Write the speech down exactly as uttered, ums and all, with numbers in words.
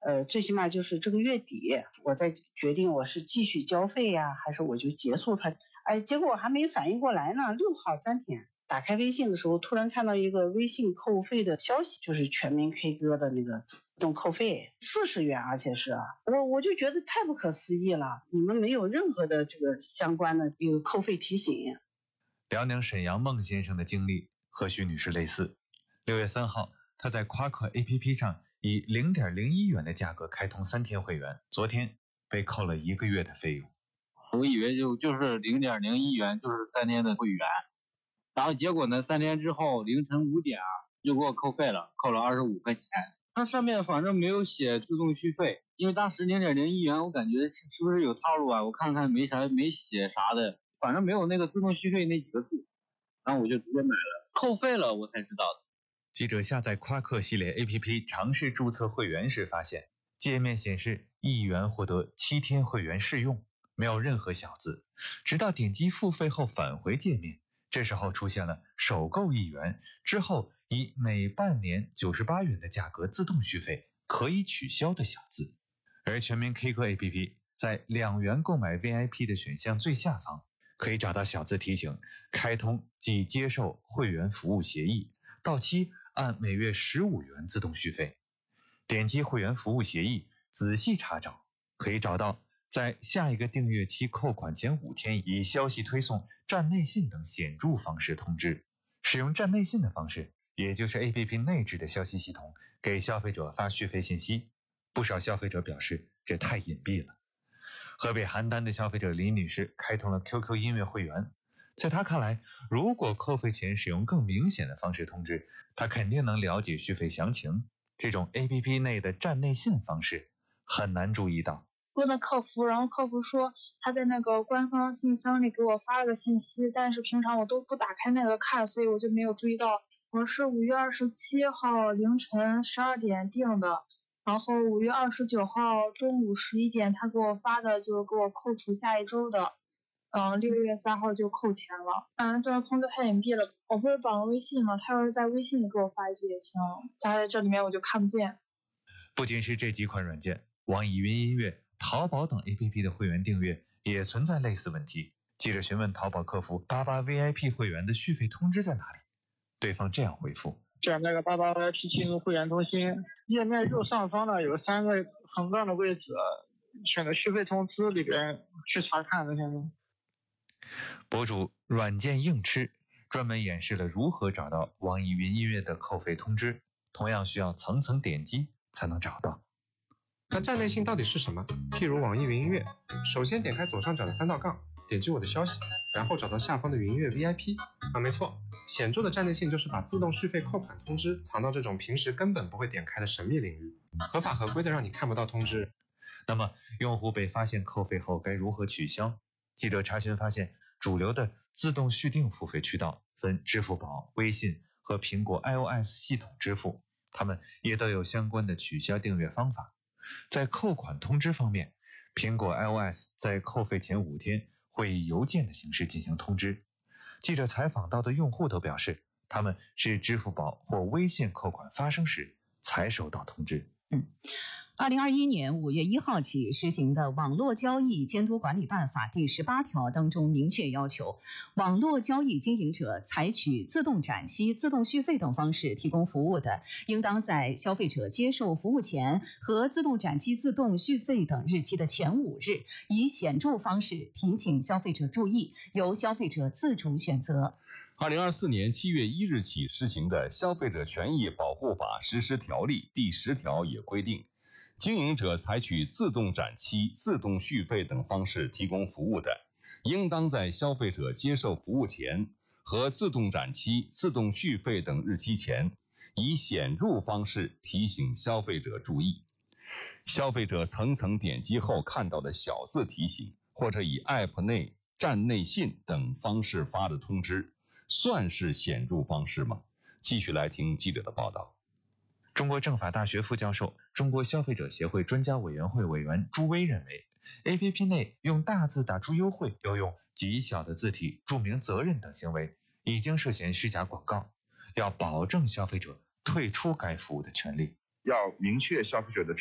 呃，最起码就是这个月底，我再决定我是继续交费呀，还是我就结束它。哎，结果我还没反应过来呢，六号当天打开微信的时候，突然看到一个微信扣费的消息，就是全民 K 歌的那个自动扣费四十元，而且是我我就觉得太不可思议了，你们没有任何的这个相关的一个扣费提醒。 辽宁沈阳孟先生的经历和徐女士类似，六月三号，他在夸克 A P P 上以 零点零一元的价格开通三天会员，昨天被扣了一个月的费用。 我以为就就是 零点零一元就是三天的会员，然后结果呢三天之后凌晨五点就给我扣费了，扣了二十五块钱。它上面反正没有写自动续费，因为当时 零点零一元我感觉是是不是有套路啊，我看看没啥没写啥的，反正没有那个自动续费那几个字，然后我就直接买了，扣费了我才知道的。 记者下载夸克系列 A P P 尝试注册会员时发现，界面显示一元获得七天会员试用，没有任何小字，直到点击付费后返回界面，这时候出现了首购一元之后以每半年九十八元的价格自动续费可以取消的小字。而全民 K 歌 A P P 在两元购买 V I P 的选项最下方可以找到小字提醒开通即接受会员服务协议，到期按每月十五元自动续费。点击会员服务协议仔细查找，可以找到在下一个订阅期扣款前五天以消息推送、站内信等显著方式通知。使用站内信的方式，也就是 A P P 内置的消息系统给消费者发续费信息。不少消费者表示这太隐蔽了。河北邯郸的消费者李女士开通了 Q Q 音乐会员，在她看来，如果扣费前使用更明显的方式通知，她肯定能了解续费详情。这种 A P P 内的站内信方式很难注意到。 问了客服，然后客服说他在那个官方信箱里给我发了个信息，但是平常我都不打开那个看，所以我就没有注意到。我是五月二十七号凌晨十二点订的，然后五月二十九号中午十一点他给我发的就是给我扣除下一周的，嗯，六月三号就扣钱了。当然这个通知太隐蔽了，我不是绑了微信吗？他要是在微信里给我发一句也行，加在这里面我就看不见。 不仅是这几款软件，网易云音乐、淘宝等 A P P 的会员订阅也存在类似问题。记者询问淘宝客服八八 V I P 会员的续费通知在哪里，对方这样回复： 选那个八八 V I P 进入会员中心，页面右上方呢有三个横杠的位置，选择续费通知里边去查看这些。 博主软件硬吃专门演示了如何找到网易云音乐的扣费通知，同样需要层层点击才能找到。 那站内信到底是什么？譬如网易云音乐，首先点开左上角的三道杠，点击我的消息，然后找到下方的云音乐 V I P。啊，没错，显著的站内信就是把自动续费扣款通知藏到这种平时根本不会点开的神秘领域，合法合规的让你看不到通知。 那么，用户被发现扣费后该如何取消？记者查询发现，主流的自动续订付费渠道分支付宝、微信和苹果 iOS 系统支付，它们也都有相关的取消订阅方法。在扣款通知方面，苹果 iOS 在扣费前五天会以邮件的形式进行通知。记者采访到的用户都表示，他们是支付宝或微信扣款发生时才收到通知。 嗯，二零二一年五月一号起实行的《网络交易监督管理办法》第十八条当中明确要求，网络交易经营者采取自动展期、自动续费等方式提供服务的，应当在消费者接受服务前和自动展期、自动续费等日期的前五日，以显著方式提醒消费者注意，由消费者自主选择。 二零二四年七月一日起施行的《消费者权益保护法实施条例》第十条也规定，经营者采取自动展期、自动续费等方式提供服务的，应当在消费者接受服务前和自动展期、自动续费等日期前，以显著方式提醒消费者注意。消费者层层点击后看到的小字提醒，或者以 App 内站内信等方式发的通知，算是显著方式吗？继续来听记者的报道。 中国政法大学副教授、中国消费者协会专家委员会委员朱威认为， A P P 内用大字打出优惠，又用极小的字体注明责任等行为，已经涉嫌虚假广告，要保证消费者退出该服务的权利， 要明确消费者的